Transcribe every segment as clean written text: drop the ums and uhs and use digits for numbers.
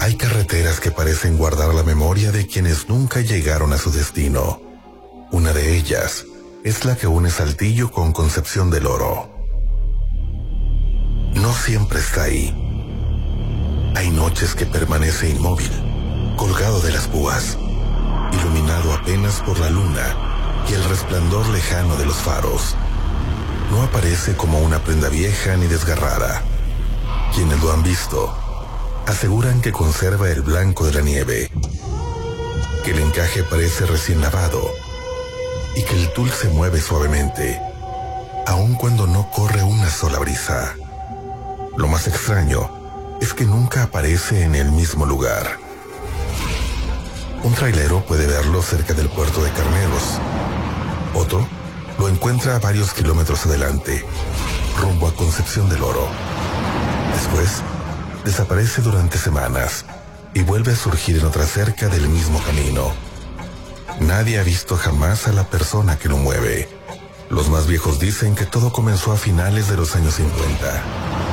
Hay carreteras que parecen guardar la memoria de quienes nunca llegaron a su destino. Una de ellas es la que une Saltillo con Concepción del Oro. No siempre está ahí. Hay noches que permanece inmóvil, colgado de las púas, iluminado apenas por la luna y el resplandor lejano de los faros. No aparece como una prenda vieja ni desgarrada. Quienes lo han visto aseguran que conserva el blanco de la nieve, que el encaje parece recién lavado y que el tul se mueve suavemente, aun cuando no corre una sola brisa. Lo más extraño es que nunca aparece en el mismo lugar. Un trailero puede verlo cerca del puerto de Carneros. Otro lo encuentra a varios kilómetros adelante, rumbo a Concepción del Oro. Después, desaparece durante semanas y vuelve a surgir en otra cerca del mismo camino. Nadie ha visto jamás a la persona que lo mueve. Los más viejos dicen que todo comenzó a finales de los años 50.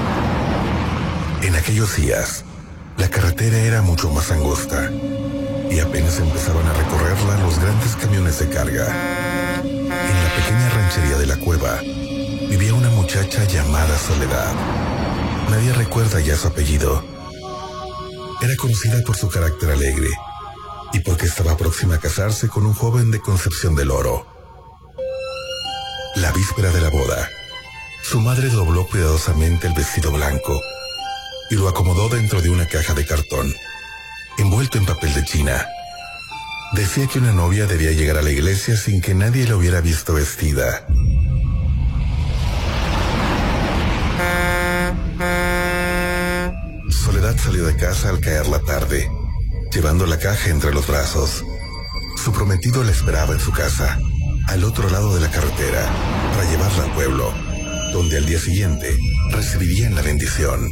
En aquellos días, la carretera era mucho más angosta y apenas empezaban a recorrerla los grandes camiones de carga. En la pequeña ranchería de la cueva vivía una muchacha llamada Soledad. Nadie recuerda ya su apellido. Era conocida por su carácter alegre y porque estaba próxima a casarse con un joven de Concepción del Oro. La víspera de la boda, su madre dobló cuidadosamente el vestido blanco y lo acomodó dentro de una caja de cartón, envuelto en papel de China. Decía que una novia debía llegar a la iglesia sin que nadie la hubiera visto vestida. Soledad salió de casa al caer la tarde, llevando la caja entre los brazos. Su prometido la esperaba en su casa, al otro lado de la carretera, para llevarla al pueblo, donde al día siguiente recibirían la bendición.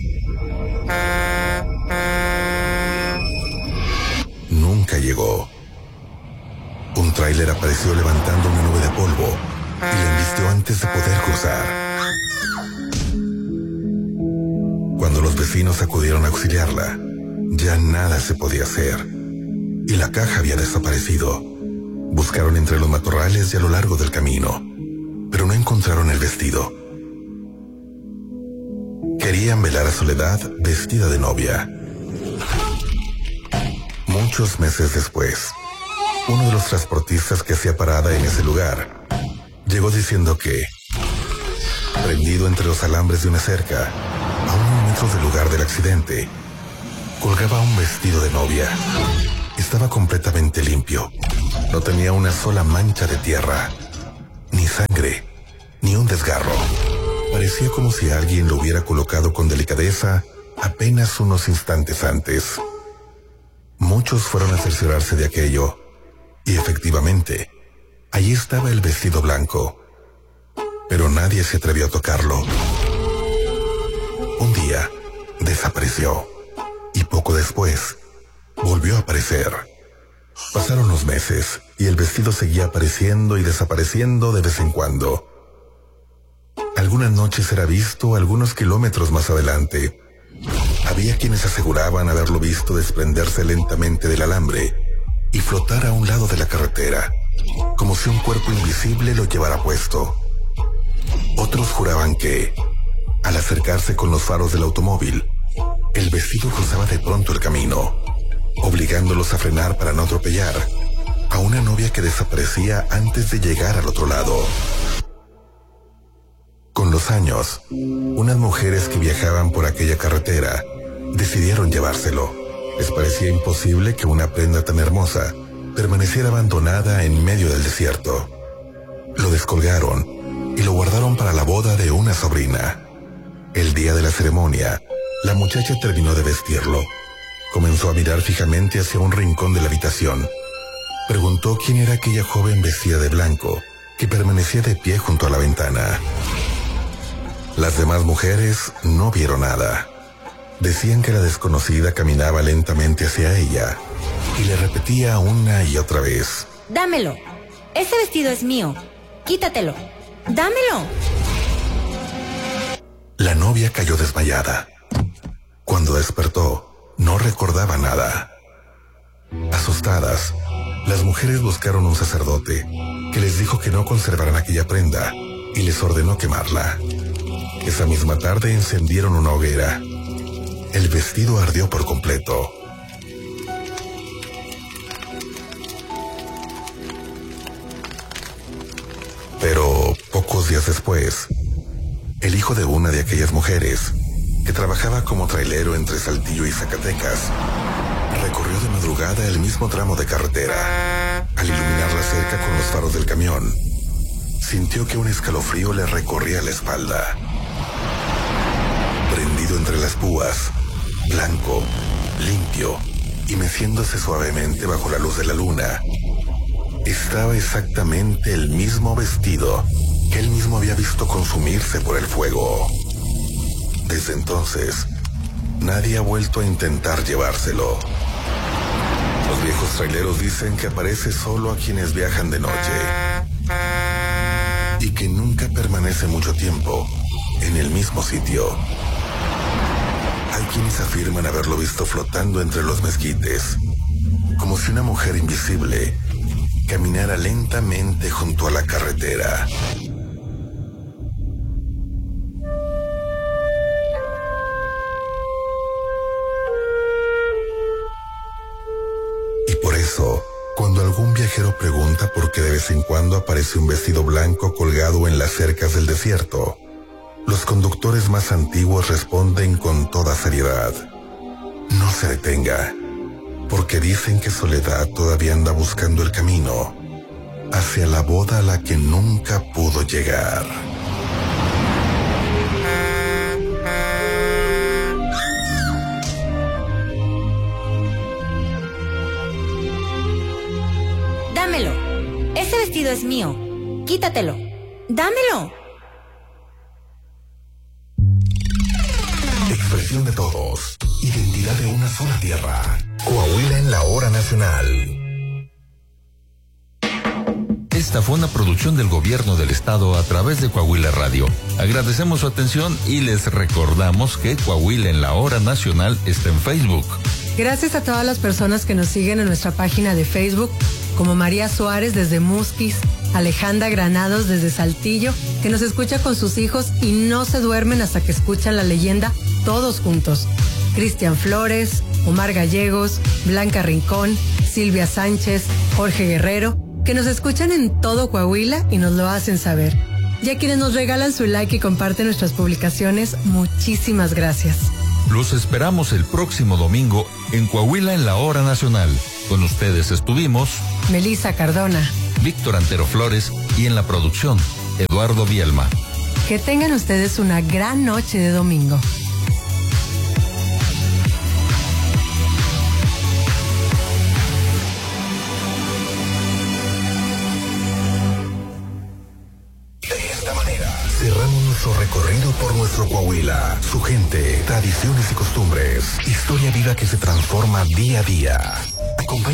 Nunca llegó. Un tráiler apareció levantando una nube de polvo y la embistió antes de poder cruzar. Cuando los vecinos acudieron a auxiliarla, ya nada se podía hacer y la caja había desaparecido. Buscaron entre los matorrales y a lo largo del camino, pero no encontraron el vestido. Querían velar a Soledad vestida de novia. Muchos meses después, uno de los transportistas que hacía parada en ese lugar llegó diciendo que, prendido entre los alambres de una cerca, a unos metros del lugar del accidente, colgaba un vestido de novia. Estaba completamente limpio. No tenía una sola mancha de tierra, ni sangre, ni un desgarro. Parecía como si alguien lo hubiera colocado con delicadeza apenas unos instantes antes. Muchos fueron a cerciorarse de aquello, y efectivamente, allí estaba el vestido blanco, pero nadie se atrevió a tocarlo. Un día, desapareció, y poco después, volvió a aparecer. Pasaron los meses, y el vestido seguía apareciendo y desapareciendo de vez en cuando. Algunas noches era visto algunos kilómetros más adelante. Había quienes aseguraban haberlo visto desprenderse lentamente del alambre y flotar a un lado de la carretera, como si un cuerpo invisible lo llevara puesto. Otros juraban que, al acercarse con los faros del automóvil, el vestido cruzaba de pronto el camino, obligándolos a frenar para no atropellar a una novia que desaparecía antes de llegar al otro lado. Con los años, unas mujeres que viajaban por aquella carretera decidieron llevárselo. Les parecía imposible que una prenda tan hermosa permaneciera abandonada en medio del desierto. Lo descolgaron y lo guardaron para la boda de una sobrina. El día de la ceremonia, la muchacha terminó de vestirlo. Comenzó a mirar fijamente hacia un rincón de la habitación. Preguntó quién era aquella joven vestida de blanco que permanecía de pie junto a la ventana. Las demás mujeres no vieron nada. Decían que la desconocida caminaba lentamente hacia ella y le repetía una y otra vez: Dámelo. Ese vestido es mío. Quítatelo. Dámelo. La novia cayó desmayada. Cuando despertó, no recordaba nada. Asustadas, las mujeres buscaron un sacerdote que les dijo que no conservaran aquella prenda y les ordenó quemarla. Esa misma tarde encendieron una hoguera. El vestido ardió por completo. Pero pocos días después, el hijo de una de aquellas mujeres, que trabajaba como trailero entre Saltillo y Zacatecas, recorrió de madrugada el mismo tramo de carretera. Al iluminar la cerca con los faros del camión, sintió que un escalofrío le recorría la espalda. Prendido entre las púas, blanco, limpio y meciéndose suavemente bajo la luz de la luna, estaba exactamente el mismo vestido que él mismo había visto consumirse por el fuego. Desde entonces, nadie ha vuelto a intentar llevárselo. Los viejos traileros dicen que aparece solo a quienes viajan de noche y que nunca permanece mucho tiempo en el mismo sitio. Hay quienes afirman haberlo visto flotando entre los mezquites, como si una mujer invisible caminara lentamente junto a la carretera. Y por eso, cuando algún viajero pregunta por qué de vez en cuando aparece un vestido blanco colgado en las cercas del desierto, los conductores más antiguos responden con toda seriedad: no se detenga, porque dicen que Soledad todavía anda buscando el camino hacia la boda a la que nunca pudo llegar. Dámelo. Ese vestido es mío. Quítatelo. Dámelo. Expresión de todos. Identidad de una sola tierra. Coahuila en la hora nacional. Esta fue una producción del gobierno del estado a través de Coahuila Radio. Agradecemos su atención y les recordamos que Coahuila en la hora nacional está en Facebook. Gracias a todas las personas que nos siguen en nuestra página de Facebook, como María Suárez desde Musquis, Alejandra Granados desde Saltillo, que nos escucha con sus hijos y no se duermen hasta que escuchan la leyenda todos juntos. Cristian Flores, Omar Gallegos, Blanca Rincón, Silvia Sánchez, Jorge Guerrero, que nos escuchan en todo Coahuila y nos lo hacen saber. Y a quienes nos regalan su like y comparten nuestras publicaciones, muchísimas gracias. Los esperamos el próximo domingo en Coahuila en la hora nacional. Con ustedes estuvimos Melissa Cardona, Víctor Antero Flores y en la producción, Eduardo Bielma. Que tengan ustedes una gran noche de domingo. Cerramos nuestro recorrido por nuestro Coahuila, su gente, tradiciones y costumbres, historia viva que se transforma día a día. Acompáñanos